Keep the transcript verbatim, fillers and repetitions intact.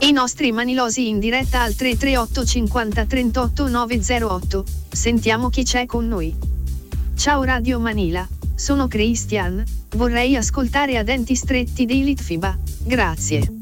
I nostri manilosi in diretta al tre tre otto cinquanta trentotto nove zero otto. Sentiamo chi c'è con noi. Ciao Radio Manila, sono Christian, vorrei ascoltare A Denti Stretti dei Litfiba, grazie.